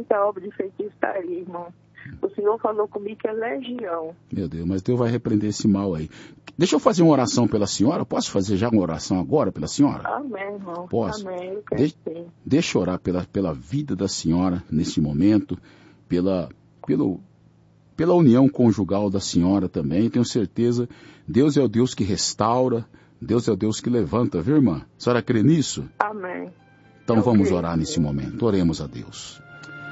essa obra de feitiçaria, irmão. O Senhor falou comigo que é legião. Meu Deus, mas Deus vai repreender esse mal aí. Deixa eu fazer uma oração pela senhora. Posso fazer já uma oração agora pela senhora? Amém, irmão. Posso? Amém, eu quero sim. Deixa eu orar pela vida da senhora nesse momento, pela união conjugal da senhora também. Tenho certeza, Deus é o Deus que restaura, Deus é o Deus que levanta, viu, irmã? A senhora crê nisso? Amém. Então vamos orar nesse momento. Oremos a Deus.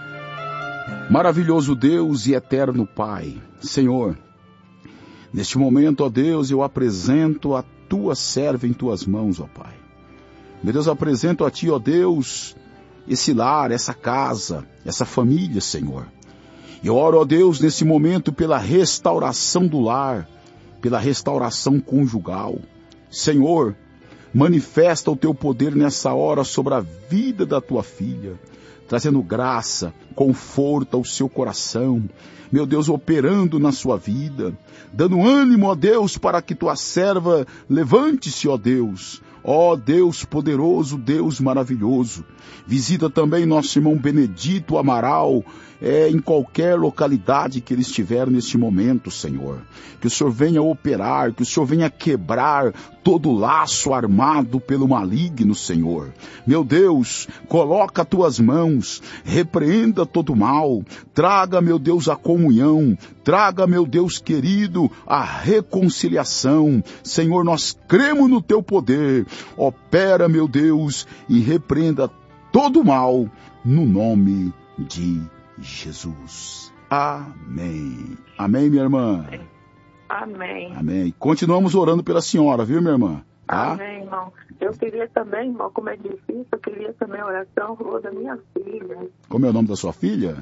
Maravilhoso Deus e eterno Pai, Senhor, neste momento, ó Deus, eu apresento a tua serva em tuas mãos, ó Pai. Meu Deus, apresento a ti, ó Deus, esse lar, essa casa, essa família, Senhor. Eu oro, ó Deus, nesse momento pela restauração do lar, pela restauração conjugal. Senhor, manifesta o teu poder nessa hora sobre a vida da tua filha, trazendo graça, conforto ao seu coração, meu Deus, operando na sua vida, dando ânimo, ó Deus, para que tua serva levante-se, ó Deus poderoso, Deus maravilhoso. Visita também nosso irmão Benedito Amaral, em qualquer localidade que ele estiver neste momento, Senhor. Que o Senhor venha operar, que o Senhor venha quebrar todo laço armado pelo maligno, Senhor. Meu Deus, coloca as tuas mãos, repreenda todo mal, traga, meu Deus, a comunhão, traga, meu Deus querido, a reconciliação. Senhor, nós cremos no teu poder. Opera, meu Deus, e repreenda todo mal no nome de Jesus. Amém. Amém, minha irmã? Amém. Amém. Continuamos orando pela senhora, viu, minha irmã? Tá? Amém, irmão. Eu queria também, irmão, como é difícil, eu queria também oração por da minha filha. Como é o nome da sua filha?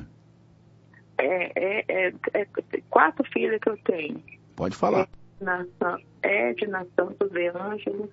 4 filhas que eu tenho. Pode falar. Edna Santos de Ângelo.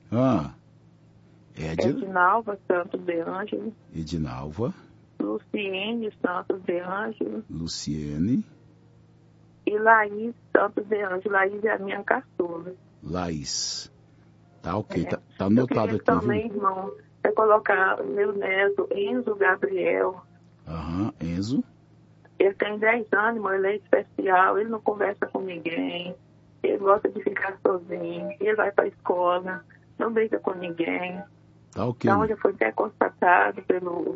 Edinalva Santos de Ângelo. Edinalva. Luciene Santos de Ângelo. Luciene. E Laís Santos de Ângelo. Laís é a minha caçula. Laís. Tá ok, tá anotado aqui, também, viu? Irmão, colocar meu neto Enzo Gabriel. Enzo. Ele tem 10 anos, irmão, ele é especial, ele não conversa com ninguém, ele gosta de ficar sozinho, ele vai para a escola, não brinca com ninguém. Tá ok. Então, já foi até constatado pelo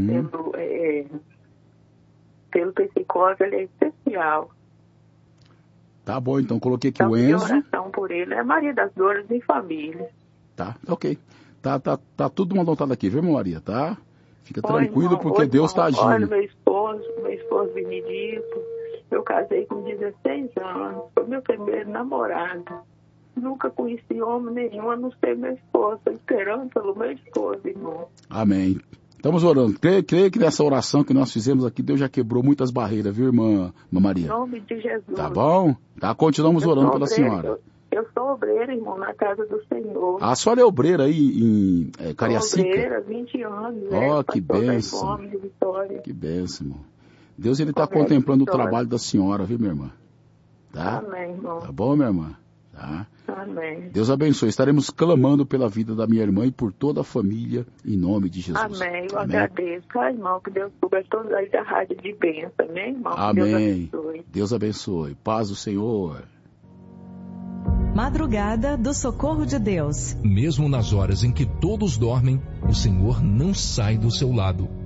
psicólogo, ele é especial. Tá bom, então coloquei aqui então, o Enzo. Oração por ele, é Maria das Dores em família. Tá, ok. Tá tudo anotado aqui, viu, Maria, tá? Fica tranquilo, porque Deus está agindo. Olha, meu esposo Benedito, eu casei com 16 anos, foi meu primeiro namorado. Nunca conheci homem nenhum, a não ser meu esposo, esperando pelo meu esposo, irmão. Amém. Estamos orando. Creio que nessa oração que nós fizemos aqui, Deus já quebrou muitas barreiras, viu, irmã Maria? Em nome de Jesus. Tá bom? Tá, continuamos orando pela senhora. Eu sou obreira, irmão, na casa do Senhor. A senhora é obreira aí em Cariacica? Sou obreira, 20 anos. Que bênção. Que bênção, irmão. Deus, ele está contemplando o trabalho da senhora, viu, minha irmã? Tá? Amém, irmão. Tá bom, minha irmã? Tá? Amém. Deus abençoe. Estaremos clamando pela vida da minha irmã e por toda a família, em nome de Jesus. Amém. Eu agradeço. Irmão, que Deus cubra todos aí da rádio de bênção, amém, irmão? Amém. Deus abençoe. Paz do Senhor. Madrugada do Socorro de Deus. Mesmo nas horas em que todos dormem, o Senhor não sai do seu lado.